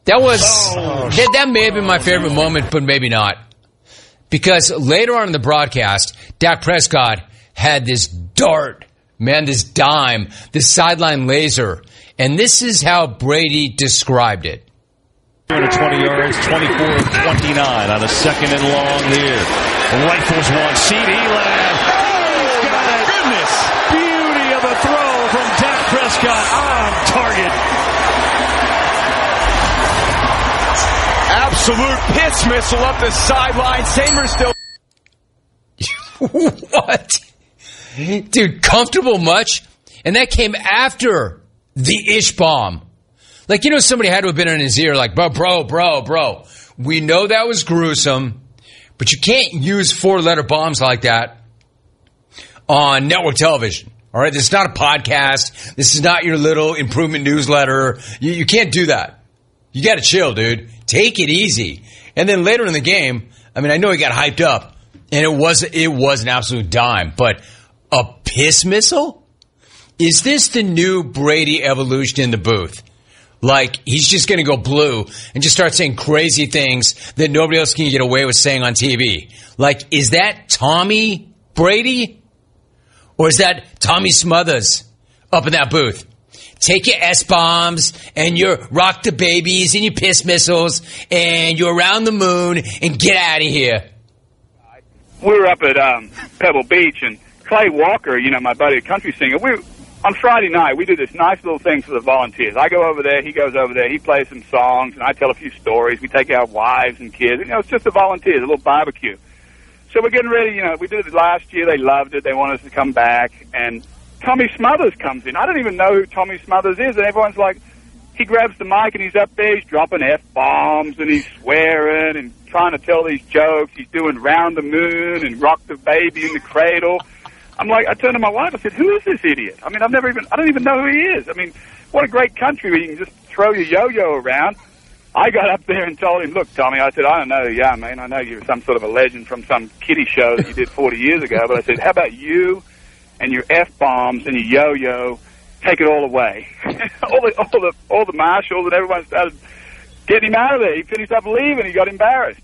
That may have been my favorite moment, but maybe not. Because later on in the broadcast, Dak Prescott had this dart, this dime, this sideline laser. And this is how Brady described it. 220 yards, 24 of 29 on a second and long here. Rifles one, CD Lamb. Oh, my goodness. Beauty of a throw from Dak Prescott on target. Absolute pitch missile up the sideline. Samers still. What? Dude, comfortable much? And that came after the ish bomb. Like, somebody had to have been in his ear like, bro. We know that was gruesome, but you can't use 4-letter bombs like that on network television. All right? This is not a podcast. This is not your little improvement newsletter. You can't do that. You got to chill, dude. Take it easy. And then later in the game, I know he got hyped up, and it was an absolute dime, but a piss missile? Is this the new Brady evolution in the booth? Like, he's just going to go blue and just start saying crazy things that nobody else can get away with saying on TV. Like, is that Tommy Brady? Or is that Tommy Smothers up in that booth? Take your S-bombs and your rock the babies and your piss missiles and you're around the moon and get out of here. We were up at Pebble Beach, and Clay Walker, my buddy, a country singer, on Friday night, we do this nice little thing for the volunteers. I go over there, he goes over there, he plays some songs, and I tell a few stories. We take our wives and kids. It's just the volunteers, a little barbecue. So we're getting ready. We did it last year. They loved it. They want us to come back. And Tommy Smothers comes in. I don't even know who Tommy Smothers is, and everyone's like, he grabs the mic, and he's up there. He's dropping F-bombs, and he's swearing and trying to tell these jokes. He's doing Round the Moon and Rock the Baby in the Cradle. I'm like, I turned to my wife, I said, who is this idiot? I don't even know who he is. What a great country where you can just throw your yo-yo around. I got up there and told him, look, Tommy, I said, I don't know who you are, man. I know you're some sort of a legend from some kiddie show that you did 40 years ago, but I said, how about you and your F-bombs and your yo-yo, take it all away. all the marshals and everyone started getting him out of there. He finished up leaving. He got embarrassed.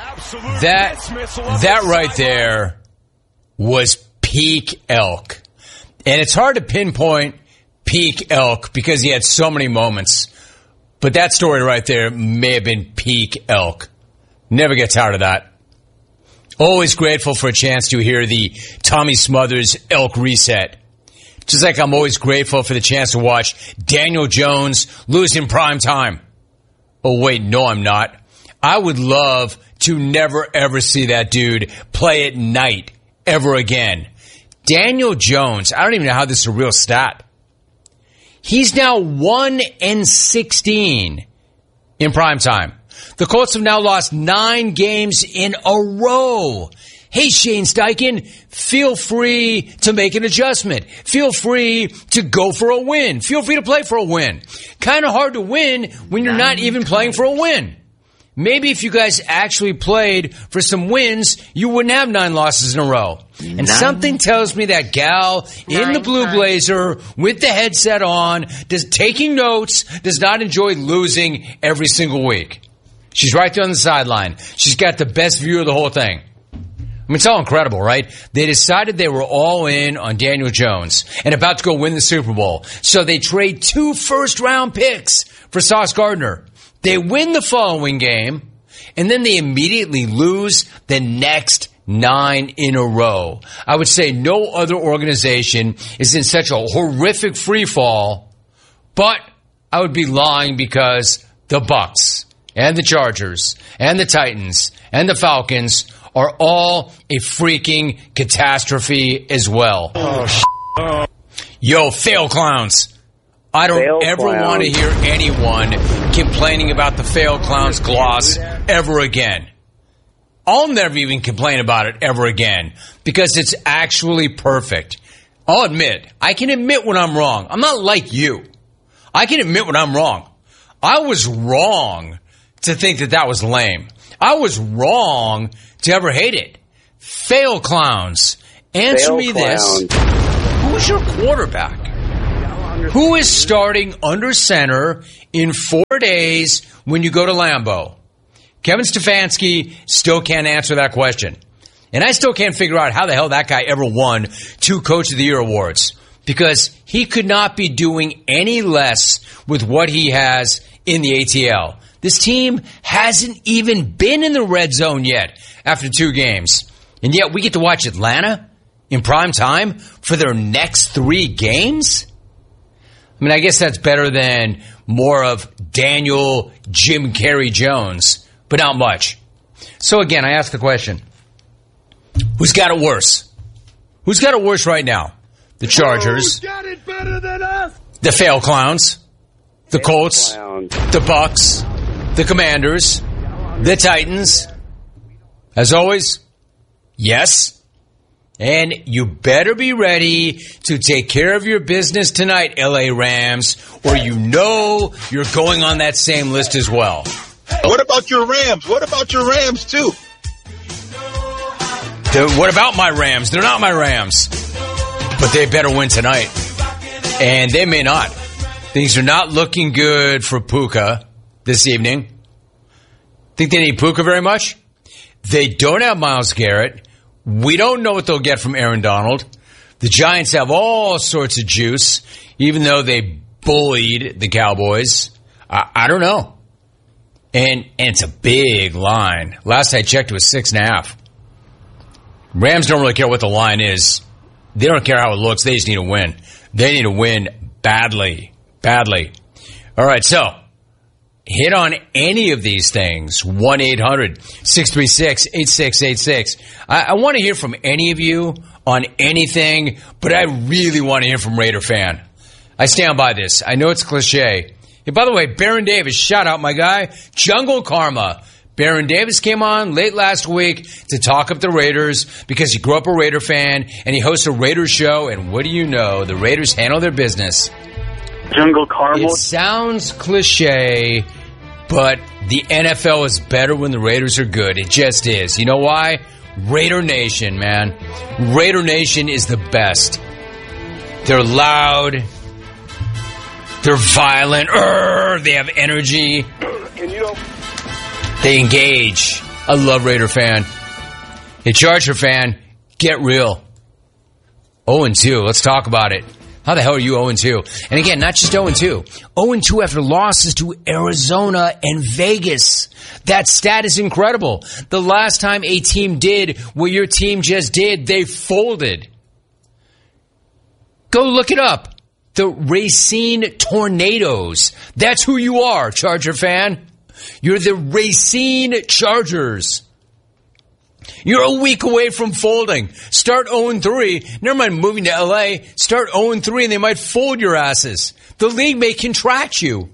That right there was peak Elk. And it's hard to pinpoint peak Elk because he had so many moments. But that story right there may have been peak Elk. Never get tired of that. Always grateful for a chance to hear the Tommy Smothers Elk reset. Just like I'm always grateful for the chance to watch Daniel Jones lose in prime time. Oh, wait, no, I'm not. I would love to never, ever see that dude play at night ever again. Daniel Jones, I don't even know how this is a real stat. He's now 1-16 in primetime. The Colts have now lost 9 games in a row. Hey, Shane Steichen, feel free to make an adjustment. Feel free to go for a win. Feel free to play for a win. Kind of hard to win when you're not even playing for a win. Maybe if you guys actually played for some wins, you wouldn't have 9 losses in a row. And something tells me that gal in the blue blazer with the headset on, taking notes, does not enjoy losing every single week. She's right there on the sideline. She's got the best view of the whole thing. It's all incredible, right? They decided they were all in on Daniel Jones and about to go win the Super Bowl. So they trade 2 first-round picks for Sauce Gardner. They win the following game, and then they immediately lose the next 9 in a row. I would say no other organization is in such a horrific free fall, but I would be lying because the Bucs and the Chargers and the Titans and the Falcons are all a freaking catastrophe as well. Yo, fail clowns. I don't ever want to hear anyone complaining about the fail clowns gloss ever again. I'll never even complain about it ever again because it's actually perfect. I'll admit, I can admit when I'm wrong. I'm not like you. I can admit when I'm wrong. I was wrong to think that was lame. I was wrong to ever hate it. Fail clowns. Answer me this. Who's your quarterback? Who is starting under center in 4 days when you go to Lambeau? Kevin Stefanski still can't answer that question. And I still can't figure out how the hell that guy ever won 2 Coach of the Year awards. Because he could not be doing any less with what he has in the ATL. This team hasn't even been in the red zone yet after 2 games. And yet we get to watch Atlanta in prime time for their next 3 games? I mean, I guess that's better than more of Daniel Jim Carrey Jones, but not much. So again, I ask the question, who's got it worse? Who's got it worse right now? The Chargers, got it better than us? the Fail Clowns, the Colts, the Bucks, the Commanders, the Titans. As always, yes. And you better be ready to take care of your business tonight, LA Rams, or you know you're going on that same list as well. What about your Rams? What about your Rams, too? What about my Rams? They're not my Rams. But they better win tonight. And they may not. Things are not looking good for Puka this evening. Think they need Puka very much? They don't have Myles Garrett. We don't know what they'll get from Aaron Donald. The Giants have all sorts of juice, even though they bullied the Cowboys. I don't know. And it's a big line. Last I checked, it was 6.5. Rams don't really care what the line is. They don't care how it looks. They just need to win. They need to win badly. Badly. All right, so hit on any of these things. 1-800-636-8686. I want to hear from any of you on anything, but I really want to hear from Raider fan. I stand by this. I know it's cliche. Hey, by the way, Baron Davis, shout out my guy, Jungle Karma. Baron Davis came on late last week to talk up the Raiders because he grew up a Raider fan and he hosts a Raiders show. And what do you know? The Raiders handle their business. Jungle Karma. It sounds cliche, but the NFL is better when the Raiders are good. It just is. You know why? Raider Nation, man. Raider Nation is the best. They're loud. They're violent. They have energy. And you know, they engage. I love Raider fan. Hey, Charger fan, get real. 0-2. Let's talk about it. How the hell are you 0-2? And again, not just 0-2. 0-2 after losses to Arizona and Vegas. That stat is incredible. The last time a team did what your team just did, they folded. Go look it up. The Racine Tornadoes. That's who you are, Charger fan. You're the Racine Chargers. You're a week away from folding. Start 0-3. Never mind moving to LA. Start 0-3 and they might fold your asses. The league may contract you.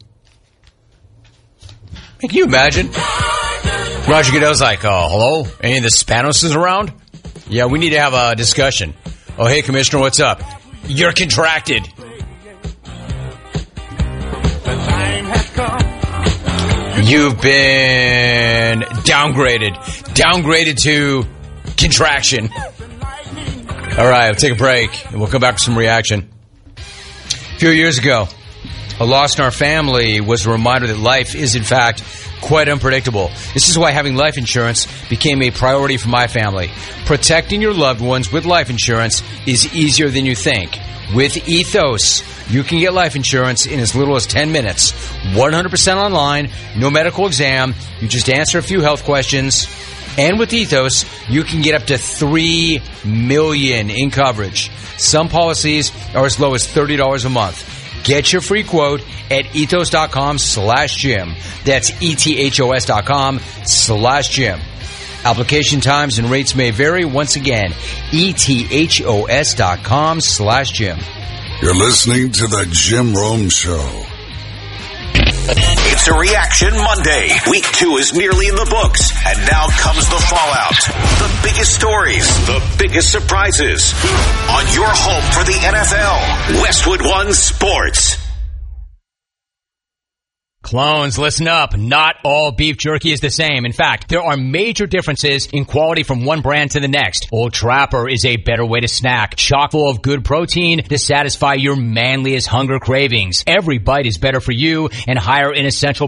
Can you imagine? Roger Goodell's like, hello? Any of the Spanos around? Yeah, we need to have a discussion. Oh, hey, Commissioner, what's up? You're contracted. You've been downgraded to contraction. All right, we'll take a break and we'll come back with some reaction. A few years ago, a loss in our family was a reminder that life is, in fact, quite unpredictable. This is why having life insurance became a priority for my family. Protecting your loved ones with life insurance is easier than you think. With Ethos, you can get life insurance in as little as 10 minutes. 100% online, no medical exam. You just answer a few health questions. And with Ethos, you can get up to $3 million in coverage. Some policies are as low as $30 a month. Get your free quote at ethos.com/Jim. That's ethos.com/Jim. Application times and rates may vary. Once again, ethos.com/Jim. You're listening to The Jim Rome Show. It's a Reaction Monday. Week 2 is nearly in the books, and now comes the fallout. The biggest stories, the biggest surprises. On your home for the NFL, Westwood One Sports. Clones, listen up. Not all beef jerky is the same. In fact, there are major differences in quality from one brand to the next. Old Trapper is a better way to snack, chock full of good protein to satisfy your manliest hunger cravings. Every bite is better for you and higher in essential